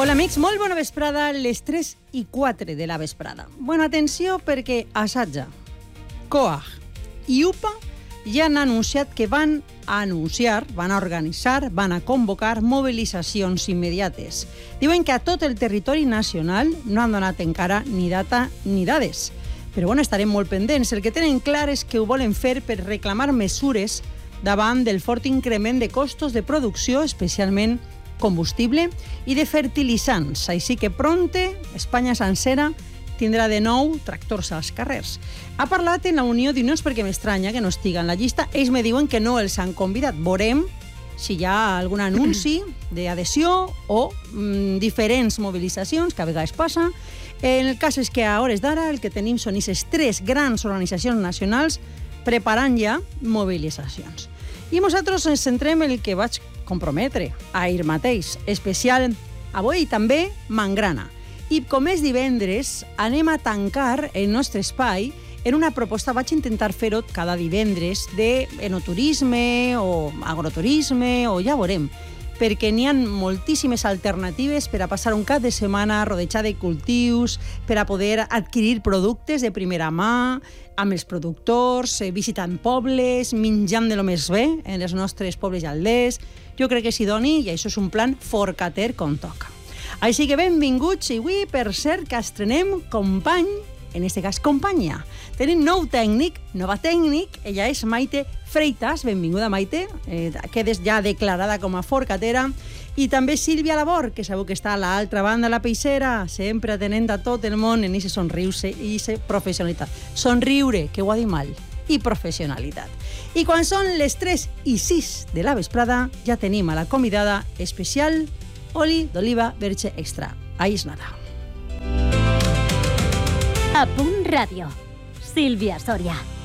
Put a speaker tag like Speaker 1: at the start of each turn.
Speaker 1: Hola amics, molt bona vesprada, les 3:04 de la vesprada. Bona atenció perquè Asatja, COAG i UPA ja han anunciat que van a organitzar, van a convocar mobilitzacions immediates. Diuen que a tot el territori nacional no han donat encara ni data ni dades. Però bueno, estarem molt pendents. El que tenen clar és que ho volen fer per reclamar mesures davant del fort increment de costos de producció, especialment combustible i de fertilitzants. Així que prompte, Espanya sencera tindrà de nou tractors als carrers. Ha parlat en la Unió d'Unions perquè m'estranya que no estiga en la llista. Ells me diuen que no els han convidat. Veurem si hi ha algun anunci d'adhesió o diferents mobilitzacions, que a vegades passa. El cas és que a hores d'ara el que tenim són aquestes 3 grans organitzacions nacionals preparant ja mobilitzacions. I nosaltres ens centrem en el que vaig comprometre ahir mateix, especial avui també Mangrana. I com és divendres, anem a tancar el nostre espai en una proposta, vaig intentar fer-ho cada divendres, de enoturisme o agroturisme, o ja veurem, perquè n'hi ha moltíssimes alternatives per a passar un cap de setmana rodejat de cultius, per a poder adquirir productes de primera mà, amb els productors, visitant pobles, menjant de lo més bé en els nostres pobles i alders. Jo crec que s'hi doni, i això és un plan forcater com toca. Així que benvinguts, i avui, per cert, que estrenem company, en este cas companya. Tenim nou tècnic, nova tècnic, ella és Maite Freitas, benvinguda Maite, quedes ja declarada com a forcatera, i també Sílvia Labor, que sabeu que està a l'altra banda de la peixera, sempre atenent a tot el món en aquest somriure i aquesta professionalitat. Somriure, que ho ha dit mal, i professionalitat. I quan són les 3:06 de la vesprada, ja tenim a la convidada especial oli d'oliva verge extra. Ahí es nada.
Speaker 2: A Punt Ràdio, Sílvia Soria.